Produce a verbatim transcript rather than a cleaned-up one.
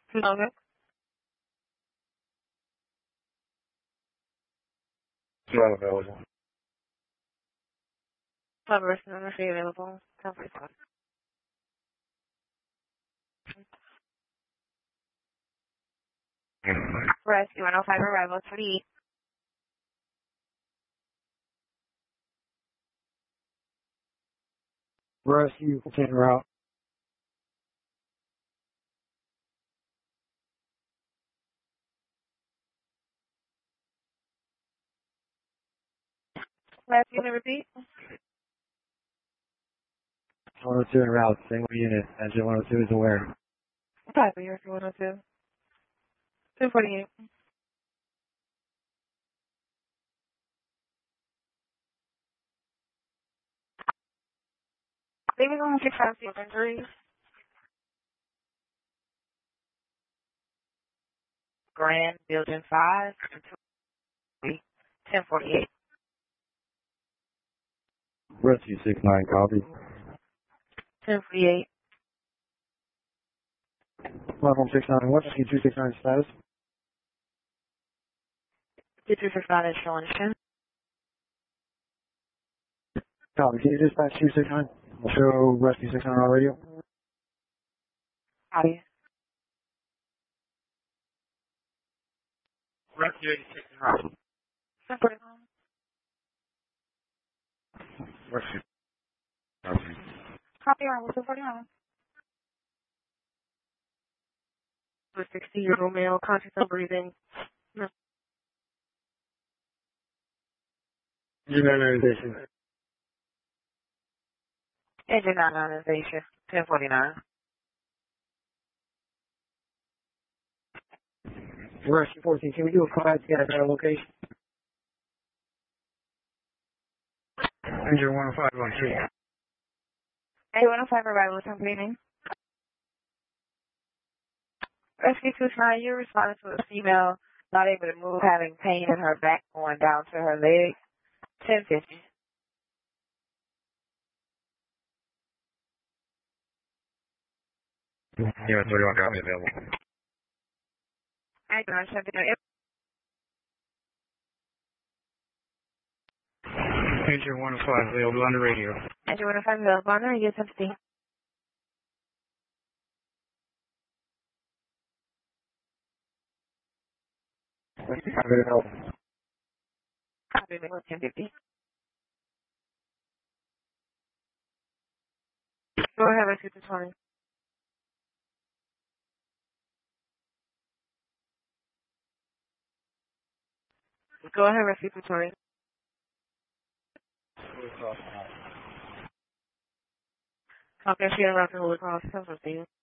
Okay. Not available. Coverage number free available. Rescue one oh five arrival twenty-eight. Rescue, ten route. Rescue may repeat. one oh two en route, single unit. Engine one oh two is aware. Five for Rescue one oh two. two forty-eight. Maybe only six five six injuries. Grand Building five. ten forty-eight. Rescue six nine, copy. ten forty-eight. Platform six nine, what? Rescue two six nine status? two two six nine is showing ten. Copy, can you dispatch two six nine? We'll show Rescue six nine on radio. Copy. Rescue eighty-six en route. ten forty-nine. Rescue. Copy. Copy arrival ten forty-nine. A sixty-year-old male, conscious of breathing. Unionization. Engine ionization. ten forty-nine. Rescue fourteen, can we do a call out to get at our location? Engine one oh five one three. A one oh five arrival ten forty-nine. Rescue two nine, you responded to a female not able to move, having pain in her back going down to her leg. ten fifty. Yeah, thirty-one, got me available. I don't know. Engine one oh five available on the radio. Engine one oh five available on the radio ten fifty. Have it help. Copy me with ten fifty. Go ahead, Rescue two twenty. Go ahead, Rescue two twenty. Okay, she arrived in Holy Cross. ten fifty.